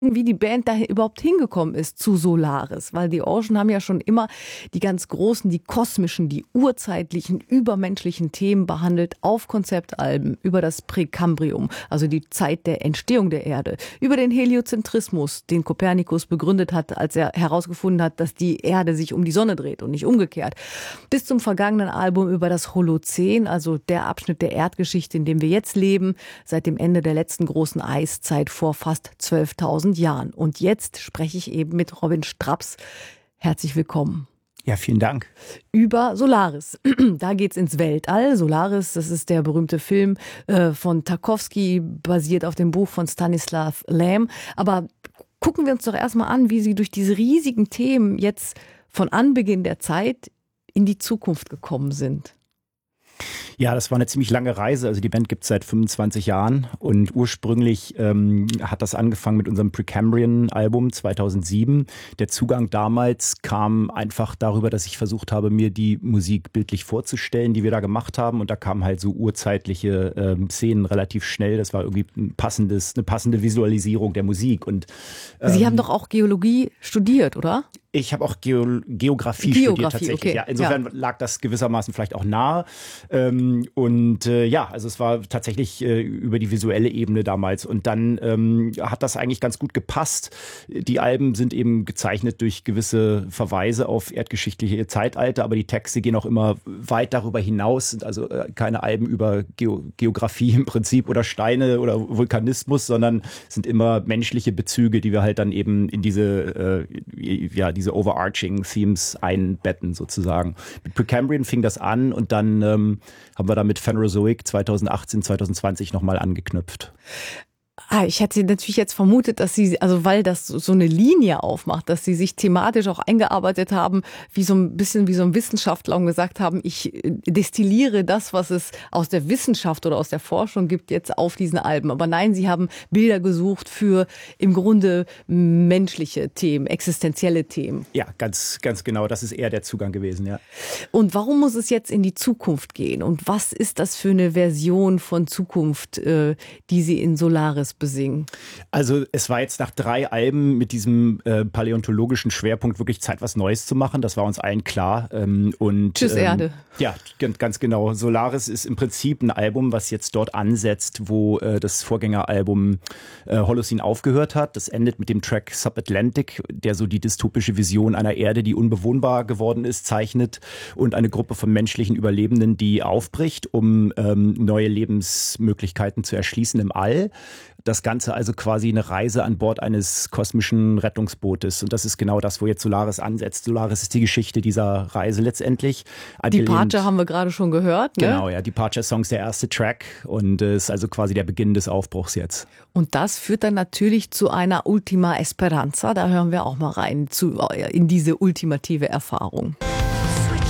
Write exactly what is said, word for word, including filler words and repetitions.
wie die Band da überhaupt hingekommen ist zu Solaris, weil die Ocean haben ja schon immer die ganz großen, die kosmischen, die urzeitlichen, übermenschlichen Themen behandelt auf Konzeptalben über das Präkambrium, also die Zeit der Entstehung der Erde, über den Heliozentrismus, den Kopernikus begründet hat, als er herausgefunden hat, dass die Erde sich um die Sonne dreht und nicht umgekehrt, bis zum vergangenen Album über das Holozän, also der Abschnitt der Erdgeschichte, in dem wir jetzt leben, seit dem Ende der letzten großen Eiszeit vor fast zwölftausend Jahren. Und jetzt spreche ich eben mit Robin Straps. Herzlich willkommen. Ja, vielen Dank. Über Solaris. Da geht's ins Weltall. Solaris, das ist der berühmte Film äh, von Tarkovsky, basiert auf dem Buch von Stanislav Lem. Aber gucken wir uns doch erstmal an, wie Sie durch diese riesigen Themen jetzt von Anbeginn der Zeit in die Zukunft gekommen sind. Ja, das war eine ziemlich lange Reise. Also die Band gibt es seit fünfundzwanzig Jahren und ursprünglich ähm, hat das angefangen mit unserem Precambrian-Album zweitausendsieben. Der Zugang damals kam einfach darüber, dass ich versucht habe, mir die Musik bildlich vorzustellen, die wir da gemacht haben. Und da kamen halt so urzeitliche ähm, Szenen relativ schnell. Das war irgendwie ein passendes, eine passende Visualisierung der Musik. Und ähm, Sie haben doch auch Geologie studiert, oder? Ich habe auch Geo- Geografie, Geografie studiert tatsächlich. Okay. Ja, insofern ja. lag das gewissermaßen vielleicht auch nahe. Ähm, und äh, ja, also es war tatsächlich äh, über die visuelle Ebene damals. Und dann ähm, hat das eigentlich ganz gut gepasst. Die Alben sind eben gezeichnet durch gewisse Verweise auf erdgeschichtliche Zeitalter, aber die Texte gehen auch immer weit darüber hinaus. Sind also äh, keine Alben über Geo- Geografie im Prinzip oder Steine oder Vulkanismus, sondern sind immer menschliche Bezüge, die wir halt dann eben in diese äh, ja die diese overarching Themes einbetten sozusagen. Mit Precambrian fing das an und dann ähm, haben wir da mit Phanerozoic zweitausendachtzehn, zweitausendzwanzig nochmal angeknüpft. Ah, ich hätte natürlich jetzt vermutet, dass Sie, also weil das so eine Linie aufmacht, dass Sie sich thematisch auch eingearbeitet haben, wie so ein bisschen wie so ein Wissenschaftler und gesagt haben, ich destilliere das, was es aus der Wissenschaft oder aus der Forschung gibt, jetzt auf diesen Alben. Aber nein, Sie haben Bilder gesucht für im Grunde menschliche Themen, existenzielle Themen. Ja, ganz, ganz genau. Das ist eher der Zugang gewesen, ja. Und warum muss es jetzt in die Zukunft gehen? Und was ist das für eine Version von Zukunft, die Sie in Solaris besingen? Also es war jetzt nach drei Alben mit diesem äh, paläontologischen Schwerpunkt wirklich Zeit, was Neues zu machen. Das war uns allen klar. Ähm, und, Tschüss ähm, Erde. Ja, ganz genau. Solaris ist im Prinzip ein Album, was jetzt dort ansetzt, wo äh, das Vorgängeralbum äh, Holocene aufgehört hat. Das endet mit dem Track Subatlantic, der so die dystopische Vision einer Erde, die unbewohnbar geworden ist, zeichnet und eine Gruppe von menschlichen Überlebenden, die aufbricht, um ähm, neue Lebensmöglichkeiten zu erschließen im All. Das Ganze also quasi eine Reise an Bord eines kosmischen Rettungsbootes. Und das ist genau das, wo jetzt Solaris ansetzt. Solaris ist die Geschichte dieser Reise letztendlich. Departure haben wir gerade schon gehört, ne? Genau, ja. Departure Song ist der erste Track und äh, ist also quasi der Beginn des Aufbruchs jetzt. Und das führt dann natürlich zu einer Ultima Esperanza. Da hören wir auch mal rein zu, in diese ultimative Erfahrung.